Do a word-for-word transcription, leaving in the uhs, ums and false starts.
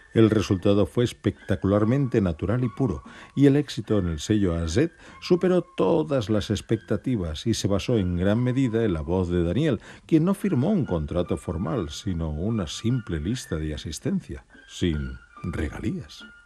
El resultado fue espectacularmente natural y puro, y el éxito en el sello A Z superó todas las expectativas y se basó en gran medida en la voz de Daniel, quien no firmó un contrato formal, sino una simple lista de asistencia, sin regalías.